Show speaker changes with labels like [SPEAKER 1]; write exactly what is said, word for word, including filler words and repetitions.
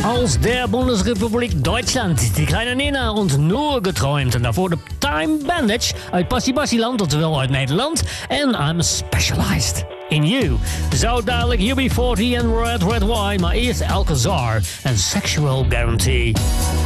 [SPEAKER 1] Aus der Bundesrepublik Deutschland, die kleine Nina und Nur geträumt. En daarvoor de Time Bandage uit Passibassiland, oftewel uit Nederland. En I'm specialized in you. Zo dadelijk U B forty en Red Red Wine, maar eerst Alcazar en Sexual Guarantee.